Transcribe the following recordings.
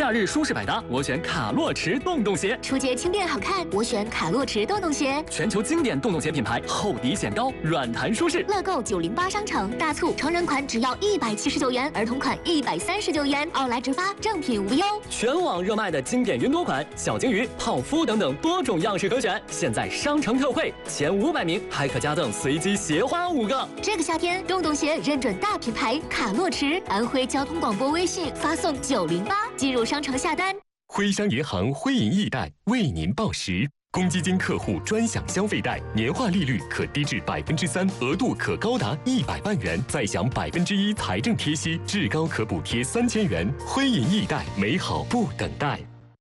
夏日舒适百搭，我选卡洛驰洞洞鞋。 出街轻便好看，我选卡洛驰洞洞鞋。 全球经典洞洞鞋品牌，厚底显高，软弹舒适。 乐购908商城大促，成人款只要179元，儿童款139元，奥莱直发，正品无忧。 全网热卖的经典云朵款、小金鱼、泡芙等等多种样式可选，现在商城特惠，前500名还可加赠随机鞋花5个。 这个夏天，洞洞鞋认准大品牌卡洛驰，安徽交通广播微信发送908，进入商城下单。 徽商银行徽银易贷为您报时。公积金客户专享消费贷，年化利率可低至3%，额度可高达100万元，再享1%财政贴息，至高可补贴3000元。徽银易贷，美好不等待。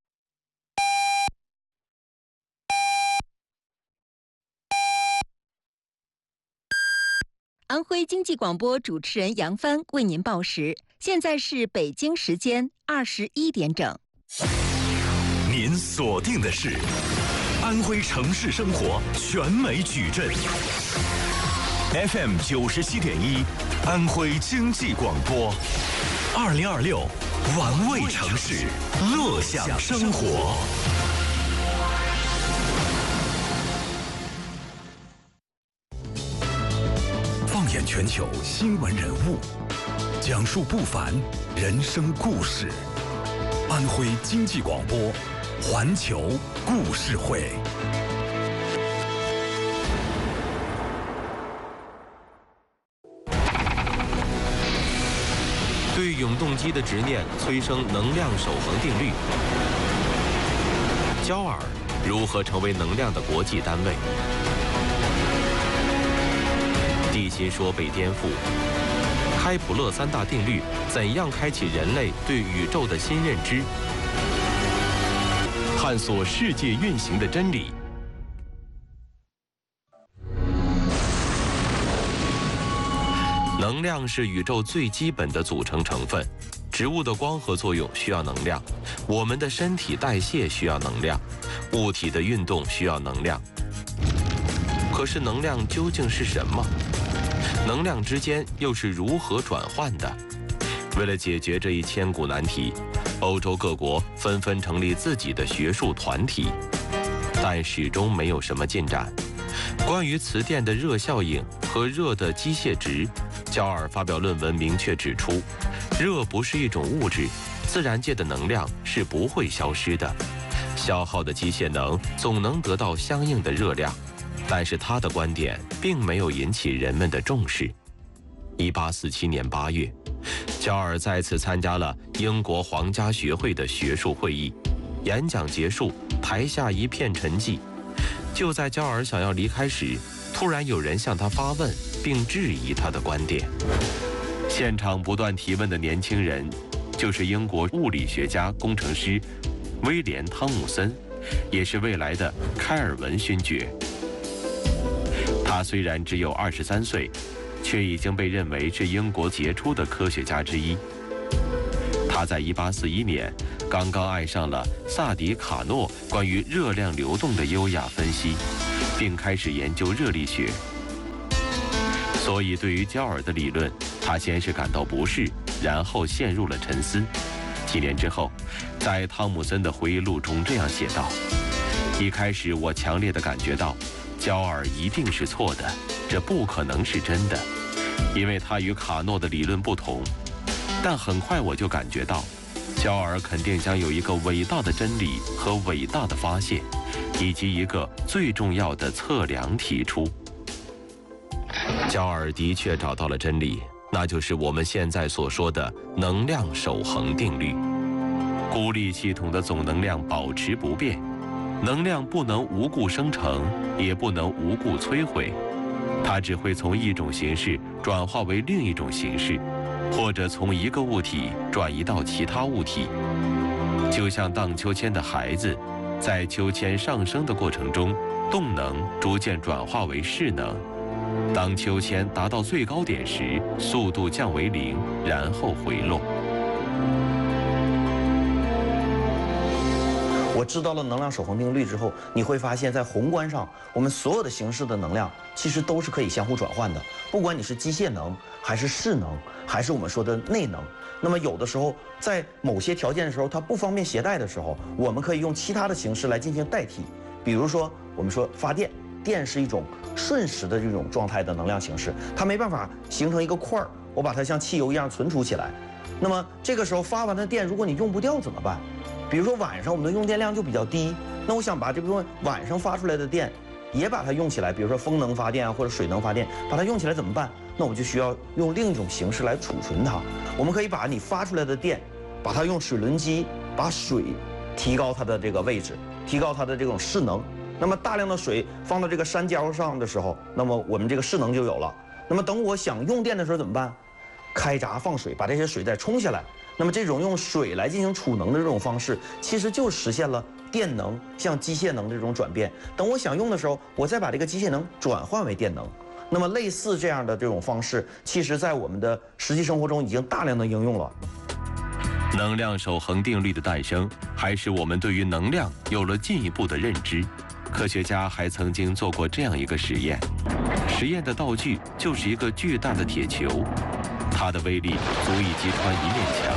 安徽经济广播主持人杨帆为您报时，现在是北京时间21点整。 您锁定的是安徽城市生活全美矩阵 FM 97.1，安徽经济广播，2026玩味城市，乐享生活。放眼全球新闻人物，讲述不凡人生故事。安徽经济广播环球故事会。 对永动机的执念催生能量守恒定律。焦耳如何成为能量的国际单位？地心说被颠覆。开普勒3大定律怎样开启人类对宇宙的新认知？探索世界运行的真理。能量是宇宙最基本的组成成分。植物的光合作用需要能量，我们的身体代谢需要能量，物体的运动需要能量。可是能量究竟是什么？能量之间又是如何转换的？为了解决这一千古难题，欧洲各国纷纷成立自己的学术团体，但始终没有什么进展。关于磁电的热效应和热的机械值，焦耳发表论文明确指出，热不是一种物质，自然界的能量是不会消失的，消耗的机械能总能得到相应的热量。但是他的观点并没有引起人们的重视。1847年8月，焦耳再次参加了英国皇家学会的学术会议，演讲结束，台下一片沉寂。就在焦耳想要离开时，突然有人向他发问，并质疑他的观点。现场不断提问的年轻人，就是英国物理学家、工程师威廉·汤姆森，也是未来的开尔文勋爵。他虽然只有23岁，却已经被认为是英国杰出的科学家之一。他在1841年刚刚爱上了萨迪卡诺关于热量流动的优雅分析，并开始研究热力学。所以对于焦耳的理论，他先是感到不适，然后陷入了沉思。几年之后，在汤姆森的回忆录中这样写道：一开始我强烈地感觉到焦耳一定是错的，这不可能是真的，因为他与卡诺的理论不同。但很快我就感觉到，焦耳肯定将有一个伟大的真理和伟大的发现，以及一个最重要的测量提出。焦耳的确找到了真理，那就是我们现在所说的能量守恒定律。孤立系统的总能量保持不变，能量不能无故生成，也不能无故摧毁，它只会从一种形式转化为另一种形式，或者从一个物体转移到其他物体。就像荡秋千的孩子，在秋千上升的过程中，动能逐渐转化为势能。当秋千达到最高点时，速度降为0，然后回落。 我知道了能量守恒定律之后，你会发现在宏观上，我们所有的形式的能量其实都是可以相互转换的。不管你是机械能，还是势能，还是我们说的内能， 那么有的时候在某些条件的时候，它不方便携带的时候，我们可以用其他的形式来进行代替。比如说，我们说发电，电是一种瞬时的这种状态的能量形式，它没办法形成一个块儿，我把它像汽油一样存储起来。那么这个时候发完的电，如果你用不掉怎么办？比如说晚上我们的用电量就比较低，那我想把这部分晚上发出来的电也把它用起来，比如说风能发电啊，或者水能发电，把它用起来怎么办？那我们就需要用另一种形式来储存它。我们可以把你发出来的电，把它用水轮机把水提高它的这个位置，提高它的这种势能。那么大量的水放到这个山胶上的时候，那么我们这个势能就有了。那么等我想用电的时候怎么办？开闸放水，把这些水再冲下来。那么这种用水来进行储能的这种方式，其实就实现了电能向机械能的这种转变。等我想用的时候，我再把这个机械能转换为电能。那么类似这样的这种方式，其实在我们的实际生活中已经大量的应用了。 能量守恒定律的诞生，还使我们对于能量有了进一步的认知。科学家还曾经做过这样一个实验，实验的道具就是一个巨大的铁球，它的威力足以击穿一面墙。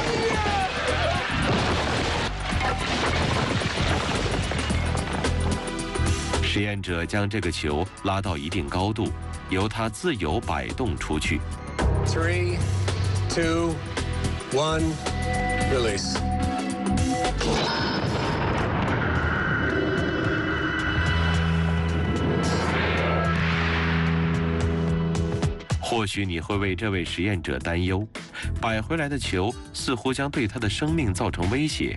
实验者将这个球拉到一定高度，由它自由摆动出去。 3, 2, 1, release. 或许你会为这位实验者担忧，摆回来的球似乎将对他的生命造成威胁。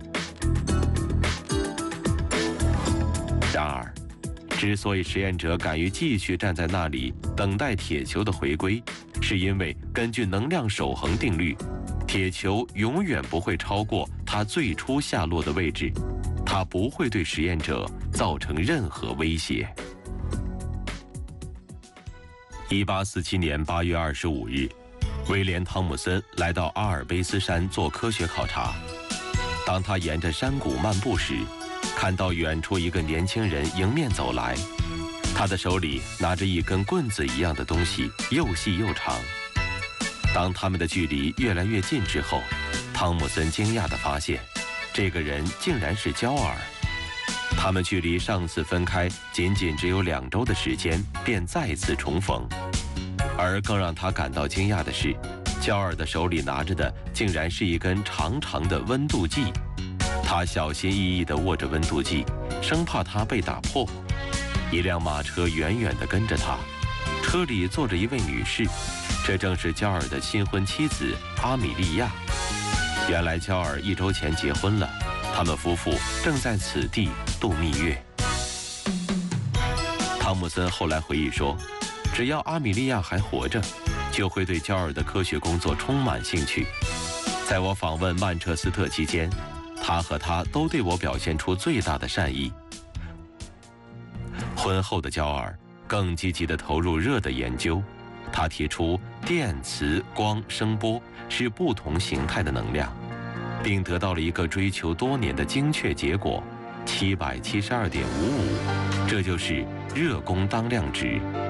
然而，之所以实验者敢于继续站在那里等待铁球的回归，是因为根据能量守恒定律，铁球永远不会超过它最初下落的位置，它不会对实验者造成任何威胁。1847年8月25日，威廉·汤姆森来到阿尔卑斯山做科学考察。当他沿着山谷漫步时，看到远处一个年轻人迎面走来，他的手里拿着一根棍子一样的东西，又细又长。当他们的距离越来越近之后，汤姆森惊讶地发现，这个人竟然是焦耳。他们距离上次分开仅只有2周的时间，便再次重逢。而更让他感到惊讶的是，焦耳的手里拿着的竟然是一根长长的温度计。他小心翼翼地握着温度计，生怕它被打破。一辆马车远远地跟着他，车里坐着一位女士，这正是焦耳的新婚妻子阿米莉亚。原来焦耳1周前结婚了，他们夫妇正在此地度蜜月。汤姆森后来回忆说，只要阿米莉亚还活着，就会对焦耳的科学工作充满兴趣。在我访问曼彻斯特期间，他和她都对我表现出最大的善意。婚后的焦耳更积极地投入热的研究，他提出电、磁、光、声波是不同形态的能量，并得到了一个追求多年的精确结果，772.55，这就是热功当量值。